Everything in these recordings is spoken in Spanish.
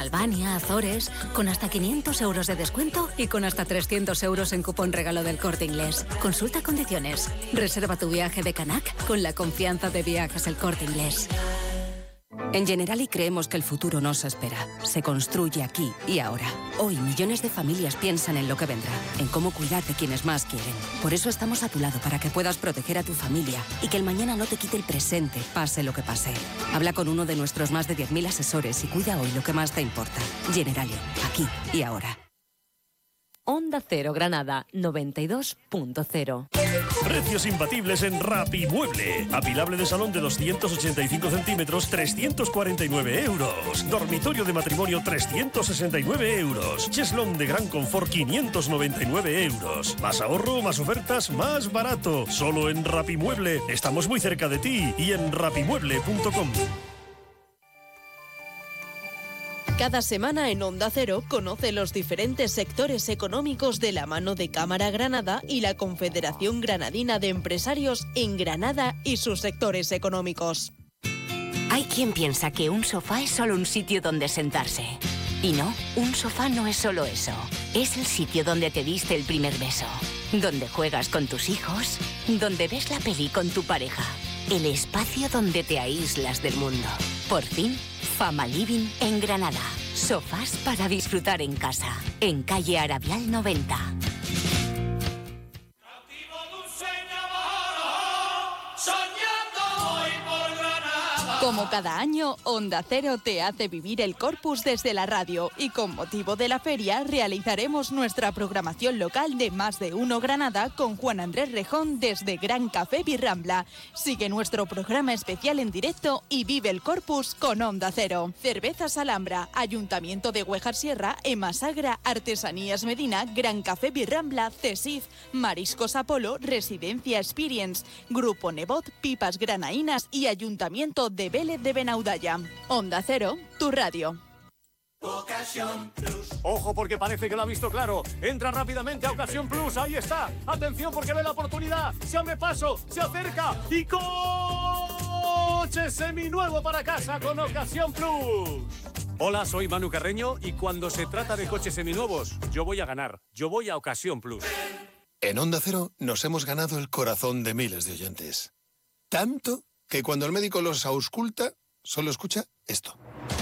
Albania, Azores, con hasta 500 euros de descuento y con hasta 300 euros en cupón regalo del Corte Inglés. Consulta condiciones. Reserva tu viaje de Canac con la confianza de Viajes El Corte Inglés. En Generali creemos que el futuro no se espera, se construye aquí y ahora. Hoy millones de familias piensan en lo que vendrá, en cómo cuidar de quienes más quieren. Por eso estamos a tu lado para que puedas proteger a tu familia y que el mañana no te quite el presente, pase lo que pase. Habla con uno de nuestros más de 10.000 asesores y cuida hoy lo que más te importa. Generali, aquí y ahora. Onda Cero Granada 92.0. Precios imbatibles en Rapimueble. Apilable de salón de 285 centímetros, 349 euros. Dormitorio de matrimonio, 369 euros. Cheslón de gran confort, 599 euros. Más ahorro, más ofertas, más barato. Solo en Rapimueble. Estamos muy cerca de ti y en rapimueble.com. Cada semana en Onda Cero conoce los diferentes sectores económicos de la mano de Cámara Granada y la Confederación Granadina de Empresarios en Granada y sus sectores económicos. Hay quien piensa que un sofá es solo un sitio donde sentarse. Y no, un sofá no es solo eso. Es el sitio donde te diste el primer beso, donde juegas con tus hijos, donde ves la peli con tu pareja. El espacio donde te aíslas del mundo. Por fin, Fama Living en Granada. Sofás para disfrutar en casa. En calle Arabial 90. Como cada año, Onda Cero te hace vivir el Corpus desde la radio y con motivo de la feria realizaremos nuestra programación local de Más de Uno Granada con Juan Andrés Rejón desde Gran Café Birrambla. Sigue nuestro programa especial en directo y vive el Corpus con Onda Cero. Cervezas Alhambra, Ayuntamiento de Güejar Sierra, Emasagra, Artesanías Medina, Gran Café Birrambla, CESIF, Mariscos Apolo, Residencia Experience, Grupo Nebot, Pipas Granaínas y Ayuntamiento de Vélez de Benaudalla. Onda Cero, tu radio. Ocasión Plus. Ojo porque parece que lo ha visto claro. Entra rápidamente a Ocasión Plus. Ahí está. Atención porque ve la oportunidad. Se abre paso, se acerca y coche seminuevo para casa con Ocasión Plus. Hola, soy Manu Carreño y cuando se trata de coches seminuevos, yo voy a ganar. Yo voy a Ocasión Plus. En Onda Cero nos hemos ganado el corazón de miles de oyentes. Tanto que cuando el médico los ausculta, solo escucha esto.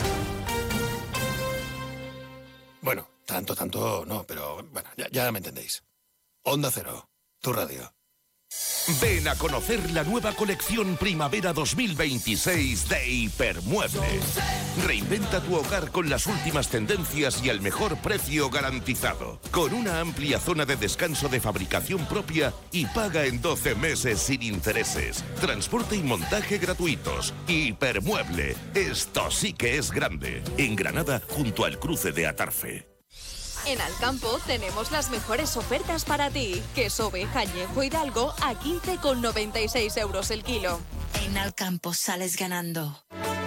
Bueno, tanto no, pero bueno, ya me entendéis. Onda Cero, tu radio. Ven a conocer la nueva colección Primavera 2026 de Hipermueble. Reinventa tu hogar con las últimas tendencias y el mejor precio garantizado. Con una amplia zona de descanso de fabricación propia y paga en 12 meses sin intereses. Transporte y montaje gratuitos. Hipermueble. Esto sí que es grande. En Granada, junto al cruce de Atarfe. En Alcampo tenemos las mejores ofertas para ti. Queso oveja añejo Hidalgo a 15,96 euros el kilo. En Alcampo sales ganando.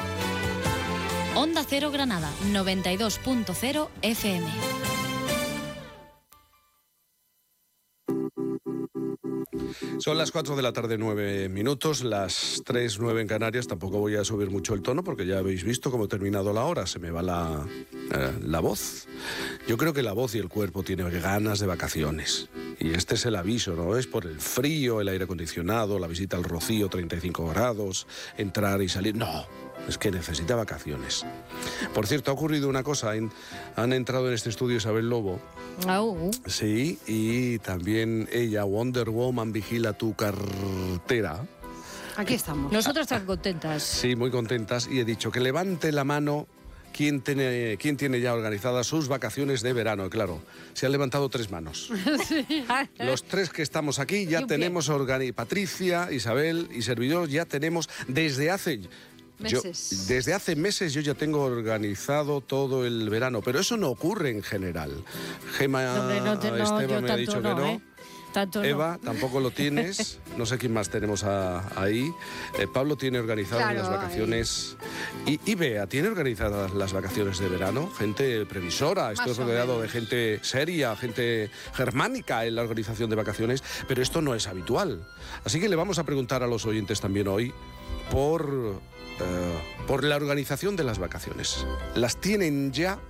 Onda Cero Granada, 92.0 FM. Son las 4 de la tarde, 9 minutos, las 3, 9 en Canarias. Tampoco voy a subir mucho el tono porque ya habéis visto cómo ha terminado la hora. Se me va la voz. Yo creo que la voz y el cuerpo tienen ganas de vacaciones. Y este es el aviso, ¿no? Es por el frío, el aire acondicionado, la visita al Rocío, 35 grados, entrar y salir. No, es que necesita vacaciones. Por cierto, ha ocurrido una cosa. Han entrado en este estudio Isabel Lobo. Sí, y también ella, Wonder Woman, vigila tu cartera. Aquí estamos. Nosotros tan contentas. Sí, muy contentas. Y he dicho que levante la mano quién tiene ya organizadas sus vacaciones de verano. Y claro, se han levantado 3 manos. Sí. Los 3 que estamos aquí ya tenemos Patricia, Isabel y servidor, ya tenemos desde hace... desde hace meses yo ya tengo organizado todo el verano, pero eso no ocurre en general. Gema, Esteban me ha dicho que no. Eva, tampoco lo tienes. No sé quién más tenemos ahí. Pablo tiene organizadas las vacaciones. Y Bea, ¿tiene organizadas las vacaciones de verano? Gente previsora. Estoy rodeado de gente seria, gente germánica en la organización de vacaciones. Pero esto no es habitual. Así que le vamos a preguntar a los oyentes también hoy por la organización de las vacaciones. ¿Las tienen ya